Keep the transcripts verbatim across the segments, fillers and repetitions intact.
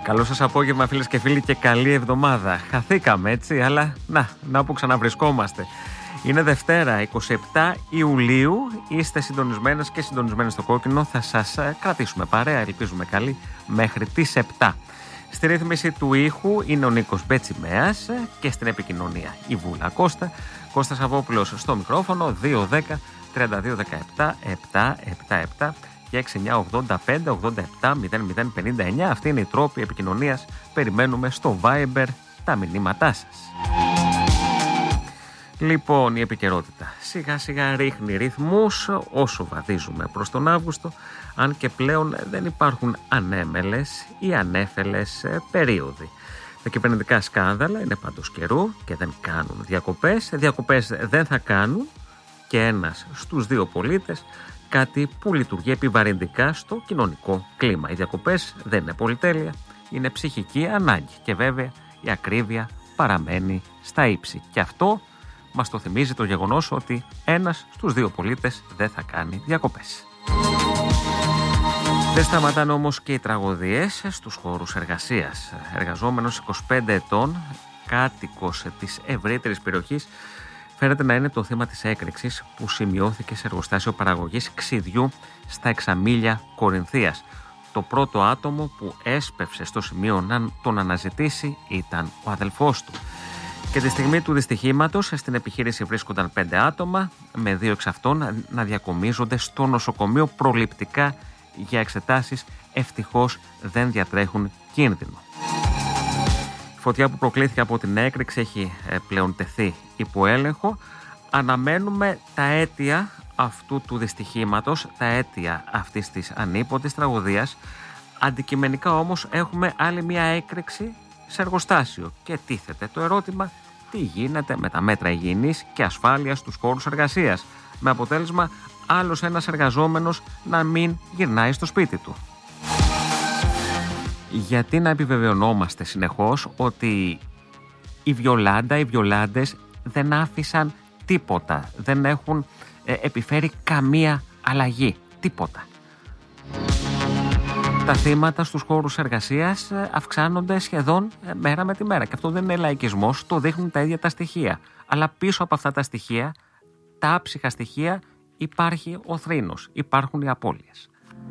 Καλό σας απόγευμα, φίλες και φίλοι, και καλή εβδομάδα. Χαθήκαμε, έτσι, αλλά να, να που ξαναβρισκόμαστε. Είναι Δευτέρα, εικοστή εβδόμη Ιουλίου. Είστε συντονισμένες και συντονισμένοι στο κόκκινο. Θα σας κρατήσουμε παρέα, ελπίζουμε καλή, μέχρι τις επτά. Στη ρύθμιση του ήχου είναι ο Νίκος Μπετσιμέας και στην επικοινωνία η Βούλα Κώστα. Κώστας Σαββόπουλος στο μικρόφωνο, δύο δέκα τριάντα δύο δεκαεπτά επτακόσια εβδομήντα επτά και έξι εννιά ογδόντα πέντε ογδόντα επτά μηδέν μηδέν πενήντα εννιά. Αυτή είναι η τρόπη επικοινωνίας. Περιμένουμε στο Viber τα μηνύματά σας. Λοιπόν, η επικαιρότητα σιγά σιγά ρίχνει ρυθμούς όσο βαδίζουμε προς τον Αύγουστο, αν και πλέον δεν υπάρχουν ανέμελες ή ανέφελες περίοδοι. Τα κυβερνητικά σκάνδαλα είναι πάντως καιρού και δεν κάνουν διακοπές. Διακοπές δεν θα κάνουν και ένας στους δύο πολίτες, κάτι που λειτουργεί επιβαρυντικά στο κοινωνικό κλίμα. Οι διακοπές δεν είναι πολυτέλεια, είναι ψυχική ανάγκη και βέβαια η ακρίβεια παραμένει στα ύψη. Και αυτό μας το θυμίζει το γεγονός ότι ένας στους δύο πολίτες δεν θα κάνει διακοπές. Δεν σταματάνε όμως και οι τραγωδίες στους χώρους εργασίας. Εργαζόμενος είκοσι πέντε ετών, κάτοικος της ευρύτερης περιοχής, φαίνεται να είναι το θύμα της έκρηξης που σημειώθηκε σε εργοστάσιο παραγωγής ξυδιού στα Εξαμήλια Κορινθίας. Το πρώτο άτομο που έσπευσε στο σημείο να τον αναζητήσει ήταν ο αδελφός του. Και τη στιγμή του δυστυχήματος στην επιχείρηση βρίσκονταν πέντε άτομα, με δύο εξ αυτών να διακομίζονται στο νοσοκομείο προληπτικά για εξετάσεις. Ευτυχώς δεν διατρέχουν κίνδυνο. Η φωτιά που προκλήθηκε από την έκρηξη έχει πλέον τεθεί υπό έλεγχο. Αναμένουμε τα αίτια αυτού του δυστυχήματος, τα αίτια αυτής της ανίποτης τραγωδίας. Αντικειμενικά όμως έχουμε άλλη μια έκρηξη σε εργοστάσιο και τίθεται το ερώτημα: τι γίνεται με τα μέτρα υγιεινής και ασφάλειας στους χώρους εργασίας, με αποτέλεσμα άλλος ένας εργαζόμενος να μην γυρνάει στο σπίτι του. Γιατί να επιβεβαιωνόμαστε συνεχώς ότι οι Βιολάντα, οι Βιολάντες δεν άφησαν τίποτα, δεν έχουν ε, επιφέρει καμία αλλαγή, τίποτα. Τα θύματα στους χώρους εργασίας αυξάνονται σχεδόν μέρα με τη μέρα. Και αυτό δεν είναι λαϊκισμός, το δείχνουν τα ίδια τα στοιχεία. Αλλά πίσω από αυτά τα στοιχεία, τα άψυχα στοιχεία, υπάρχει ο θρήνος, υπάρχουν οι απώλειες.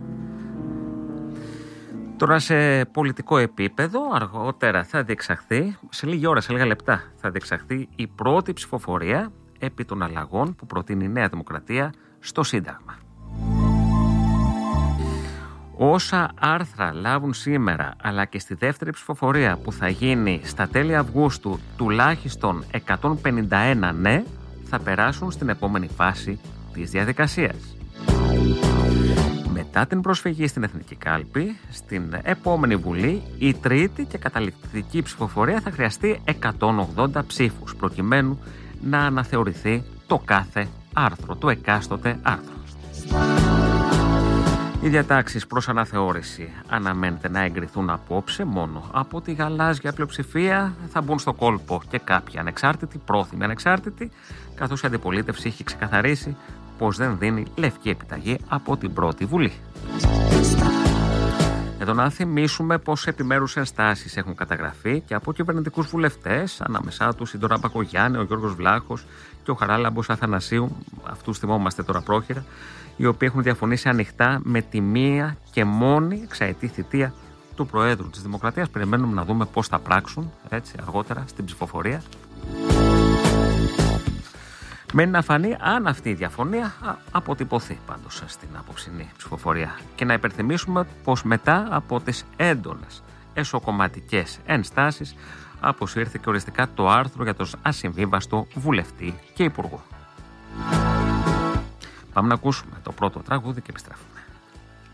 Τώρα σε πολιτικό επίπεδο, αργότερα θα διεξαχθεί, σε λίγη ώρα, σε λίγα λεπτά, θα διεξαχθεί η πρώτη ψηφοφορία επί των αλλαγών που προτείνει η Νέα Δημοκρατία στο Σύνταγμα. Όσα άρθρα λάβουν σήμερα, αλλά και στη δεύτερη ψηφοφορία που θα γίνει στα τέλη Αυγούστου, τουλάχιστον εκατόν πενήντα ένα ναι, θα περάσουν στην επόμενη φάση της διαδικασίας. Μετά την προσφυγή στην Εθνική Κάλπη, στην επόμενη Βουλή, η τρίτη και καταληκτική ψηφοφορία θα χρειαστεί εκατόν ογδόντα ψήφους, προκειμένου να αναθεωρηθεί το κάθε άρθρο, το εκάστοτε άρθρο. Οι διατάξεις προς αναθεώρηση αναμένεται να εγκριθούν απόψε μόνο από τη γαλάζια πλειοψηφία. Θα μπουν στο κόλπο και κάποιοι ανεξάρτητοι, πρόθυμοι ανεξάρτητοι, καθώς η αντιπολίτευση έχει ξεκαθαρίσει πως δεν δίνει λευκή επιταγή από την πρώτη Βουλή. Εδώ να θυμίσουμε πως επιμέρους ενστάσεις έχουν καταγραφεί και από κυβερνητικούς βουλευτές, ανάμεσά τους η Ντόρα Μπακογιάννη, ο Γιώργος Βλάχος και ο Χαράλαμπος Αθανασίου, αυτούς θυμόμαστε τώρα πρόχειρα, οι οποίοι έχουν διαφωνήσει ανοιχτά με τη μία και μόνη εξαετή θητεία του Προέδρου της Δημοκρατίας. Περιμένουμε να δούμε πώς θα πράξουν έτσι αργότερα στην ψηφοφορία. Μένει να φανεί αν αυτή η διαφωνία αποτυπωθεί πάντως στην απόψινή ψηφοφορία. Και να υπενθυμίσουμε πως μετά από τις έντονες εσωκομματικές ενστάσεις αποσύρθηκε οριστικά το άρθρο για τον ασυμβίβαστο βουλευτή και υπουργό. Πάμε να ακούσουμε το πρώτο τραγούδι και επιστρέφουμε.